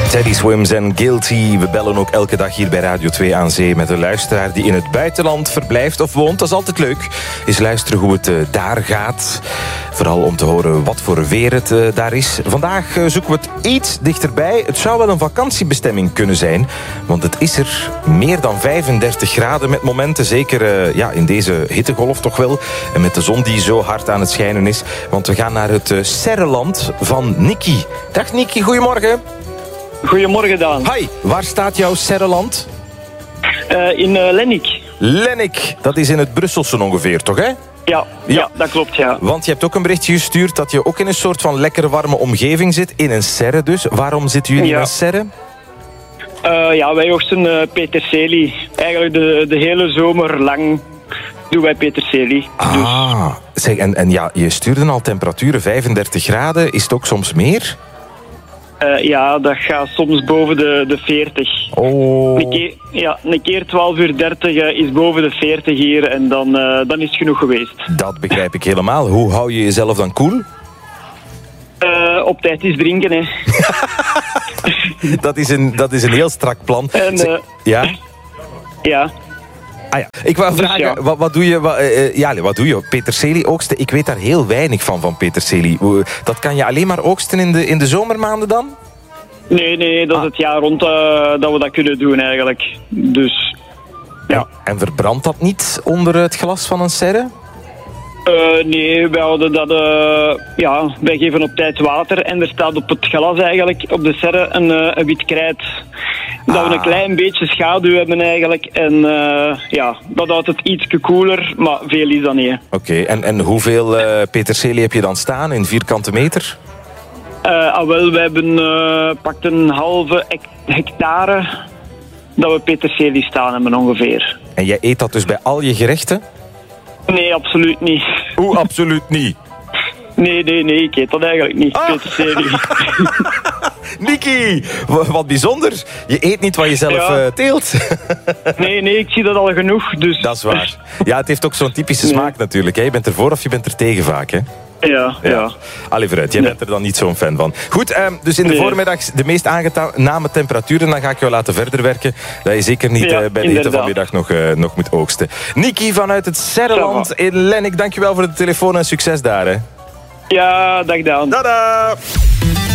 Teddy Swims en Guilty. We bellen ook elke dag hier bij Radio 2 aan Zee met een luisteraar die in het buitenland verblijft of woont. Dat is altijd leuk. Eens luisteren hoe het daar gaat. Vooral om te horen wat voor weer het daar is. Vandaag zoeken we het iets dichterbij. Het zou wel een vakantiebestemming kunnen zijn. Want het is er meer dan 35 graden met momenten. Zeker in deze hittegolf toch wel. En met de zon die zo hard aan het schijnen is. Want we gaan naar het Serreland van Nicky. Dag Nicky, goedemorgen. Goedemorgen, Daan. Hi, waar staat jouw Serreland? In Lennik. Lennik, dat is in het Brusselse ongeveer, toch hè? Ja, dat klopt, ja. Want je hebt ook een berichtje gestuurd dat je ook in een soort van lekker warme omgeving zit. In een serre dus. Waarom zitten jullie in een serre? Wij oogsten peterselie. Eigenlijk de hele zomer lang doen wij peterselie. Ah, dus. Zeg, en je stuurde al temperaturen 35 graden. Is het ook soms meer? Dat gaat soms boven de 40. Oh. Een keer 12:30 is boven de 40 hier en dan is het genoeg geweest. Dat begrijp ik helemaal. Hoe hou je jezelf dan koel? Op tijd is drinken, hè. Dat is een heel strak plan. En, ja? Ja. Ah ja, ik wou vragen, Dus wat doe je? Wat doe je? Peterselie oogsten? Ik weet daar heel weinig van peterselie. Dat kan je alleen maar oogsten in de zomermaanden dan? Nee, dat is het jaar rond dat we dat kunnen doen eigenlijk. Dus, ja. En verbrandt dat niet onder het glas van een serre? Nee, wij houden dat... wij geven op tijd water en er staat op het glas eigenlijk, op de serre, een wit krijt. Dat we een klein beetje schaduw hebben eigenlijk. En dat houdt het ietsje koeler, maar veel is dat niet. Oké, en hoeveel peterselie heb je dan staan in vierkante meter? We hebben pakt een halve hectare dat we peterselie staan hebben ongeveer. En jij eet dat dus bij al je gerechten? Nee, absoluut niet. Hoe absoluut niet? Nee, ik eet dat eigenlijk niet, peterselie. Nicky, wat bijzonder. Je eet niet wat je zelf teelt. Nee, ik zie dat al genoeg. Dus. Dat is waar. Ja, het heeft ook zo'n typische smaak natuurlijk. Hè. Je bent ervoor of je bent er tegen vaak, hè? Ja. Allee, vooruit. Jij bent er dan niet zo'n fan van. Goed, dus in de voormiddag de meest aangename temperaturen. Dan ga ik jou laten verder werken. Dat je zeker niet bij de eten vanmiddag nog moet oogsten. Nicky vanuit het Serreland in Lennik. Dankjewel voor de telefoon en succes daar. Hè. Ja, dag Daan. Tada!